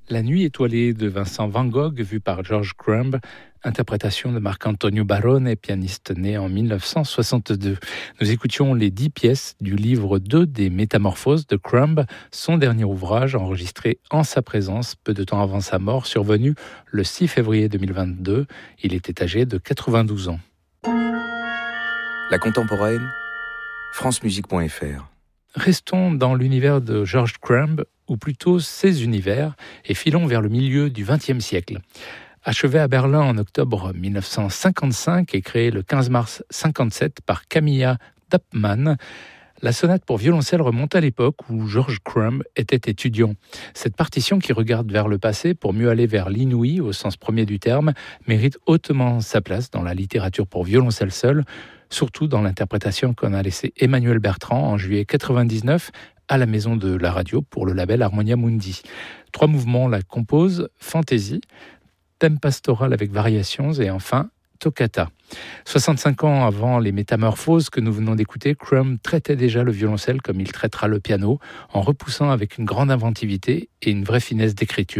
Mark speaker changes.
Speaker 1: La nuit étoilée de Vincent Van Gogh, vue par George Crumb, interprétation de Marc-Antonio Barone, pianiste né en 1962. Nous écoutions les 10 pièces du livre 2 des Métamorphoses de Crumb, son dernier ouvrage enregistré en sa présence peu de temps avant sa mort, survenue le 6 février 2022. Il était âgé de 92 ans.
Speaker 2: La contemporaine, francemusique.fr.
Speaker 1: Restons dans l'univers de George Crumb, ou plutôt ses univers, et filons vers le milieu du XXe siècle. Achevé à Berlin en octobre 1955 et créé le 15 mars 1957 par Camilla Dappmann, la sonate pour violoncelle remonte à l'époque où George Crumb était étudiant. Cette partition qui regarde vers le passé pour mieux aller vers l'inouï au sens premier du terme mérite hautement sa place dans la littérature pour violoncelle seule, surtout dans l'interprétation qu'en a laissée Emmanuel Bertrand en juillet 1999 à la Maison de la Radio pour le label Harmonia Mundi. 3 mouvements la composent: fantaisie, thème pastoral avec variations et enfin toccata. 65 ans avant les Métamorphoses que nous venons d'écouter, Crumb traitait déjà le violoncelle comme il traitera le piano, en repoussant avec une grande inventivité et une vraie finesse d'écriture